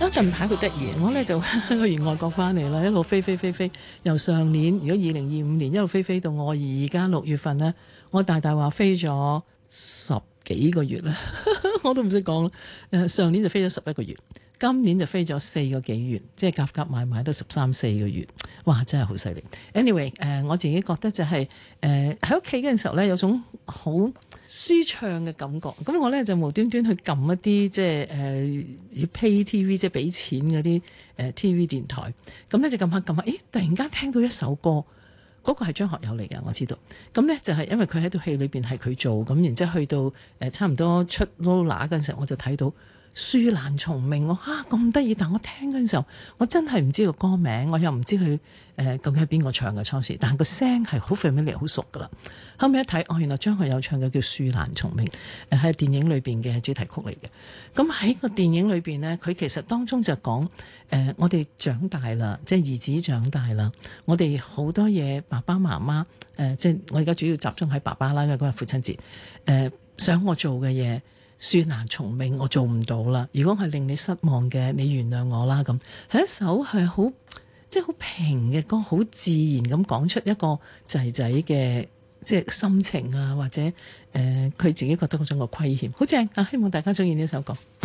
近排好得意，我咧就去完外國翻嚟啦，一路飛，由上年如果2025年一路飛到我而家6月份呢，我大話飛咗10幾個月啦，我都唔識講啦。上年就飛咗11個月，今年就飛咗4個幾月，即係夾埋都13、14個月，哇！真係好犀利。Anyway， 我自己覺得就係喺屋企嗰陣時候咧，有種好舒暢嘅感覺。咁我咧就無端端去撳一啲即係要 pay TV 即係俾錢嗰啲TV 電台，咁咧就撳下，咦！突然間聽到一首歌。嗰個係張學友嚟嘅，我知道。咁呢就係因為佢喺套戲裏邊係佢做，咁然之後去到差唔多出 Lola 嗰陣時候，我就睇到樹蘭蟲鳴，我咁得意，但我聽嗰陣時候，我真係唔知個歌名，我又唔知佢究竟係邊個唱嘅初時，但係個聲係好 familiar 好熟噶啦。後尾一睇，原來張學友唱嘅叫樹蘭蟲鳴，係電影裏邊嘅主題曲嚟嘅。咁喺個電影裏邊呢，佢其實當中就講我哋長大啦，即係兒子長大啦，我哋好多嘢爸爸媽媽即係我而家主要集中喺爸爸啦，因為嗰日父親節想我做嘅嘢。樹蘭蟲鳴，我做唔到啦。如果係令你失望嘅，你原諒我啦。咁係一首係好即係好平嘅歌，好自然咁講出一個仔仔嘅即係心情啊，或者佢自己覺得嗰種個虧欠，好正啊！希望大家中意呢首歌。